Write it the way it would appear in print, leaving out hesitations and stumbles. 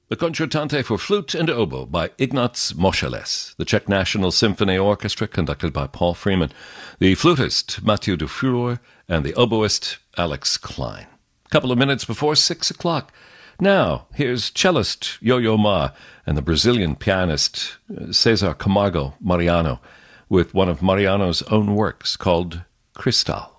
The Concertante for Flute and Oboe by Ignaz Moscheles. The Czech National Symphony Orchestra, conducted by Paul Freeman. The flutist, Mathieu Dufour, and the oboist, Alex Klein. A couple of minutes before 6 o'clock. Now, here's cellist Yo-Yo Ma and the Brazilian pianist Cesar Camargo Mariano with one of Mariano's own works called Cristal.